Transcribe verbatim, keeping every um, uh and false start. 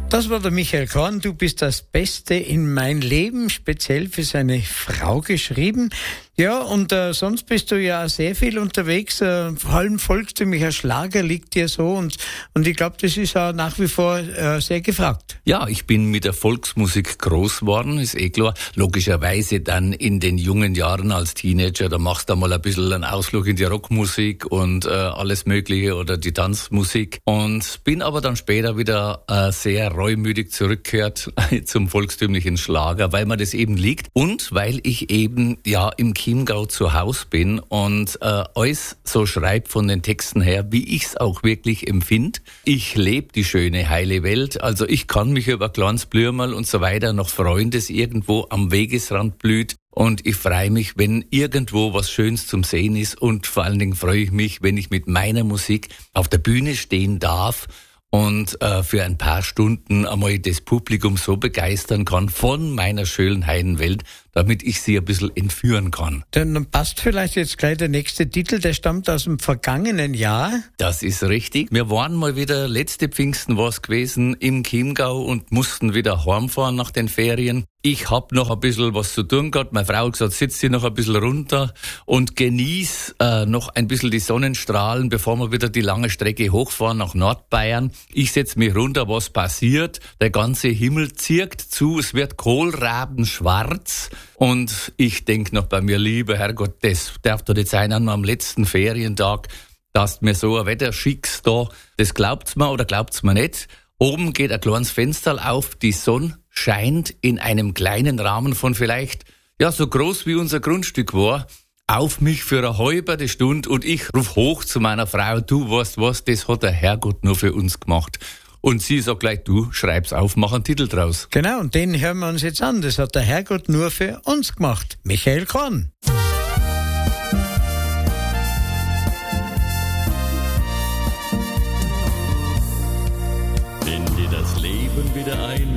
Das war der Michael Korn. Du bist das Beste in mein Leben, speziell für seine Frau geschrieben. Ja, und äh, sonst bist du ja sehr viel unterwegs. Äh, vor allem volkstümlicher Schlager liegt dir so und und ich glaube, das ist auch nach wie vor äh, sehr gefragt. Ja, ich bin mit der Volksmusik groß geworden, ist eh klar. Logischerweise dann in den jungen Jahren als Teenager, da machst du mal ein bisschen einen Ausflug in die Rockmusik und äh, alles Mögliche oder die Tanzmusik. Und bin aber dann später wieder äh, sehr reumütig zurückgekehrt zum volkstümlichen Schlager, weil mir das eben liegt und weil ich eben ja im Chiemgau zu Hause bin und äh, alles so schreibt von den Texten her, wie ich es auch wirklich empfinde. Ich lebe die schöne, heile Welt, also ich kann mich über kleines Blümel und so weiter noch freuen, das irgendwo am Wegesrand blüht. Und ich freue mich, wenn irgendwo was Schönes zum Sehen ist und vor allen Dingen freue ich mich, wenn ich mit meiner Musik auf der Bühne stehen darf und äh, für ein paar Stunden einmal das Publikum so begeistern kann von meiner schönen heiden Welt, damit ich sie ein bisschen entführen kann. Dann passt vielleicht jetzt gleich der nächste Titel, der stammt aus dem vergangenen Jahr. Das ist richtig. Wir waren mal wieder, letzte Pfingsten war es gewesen, im Chiemgau und mussten wieder heimfahren nach den Ferien. Ich hab noch ein bisschen was zu tun gehabt. Meine Frau hat gesagt, sitz dir noch ein bisschen runter und genieß äh, noch ein bisschen die Sonnenstrahlen, bevor wir wieder die lange Strecke hochfahren nach Nordbayern. Ich setz mich runter, was passiert? Der ganze Himmel zirkt zu, es wird kohlrabenschwarz. Und ich denk noch bei mir, lieber Herrgott, das darf doch nicht sein an meinem letzten Ferientag, dass du mir so ein Wetter schickst da. Das glaubt's mir oder glaubt's mir nicht. Oben geht ein kleines Fenster auf, die Sonne scheint in einem kleinen Rahmen von vielleicht, ja, so groß wie unser Grundstück war, auf mich für eine halbe Stunde und ich ruf hoch zu meiner Frau, du weißt was, das hat der Herrgott nur für uns gemacht. Und sie sagt gleich, du, schreib's auf, mach einen Titel draus. Genau, und den hören wir uns jetzt an. Das hat der Herrgott nur für uns gemacht. Michael Korn.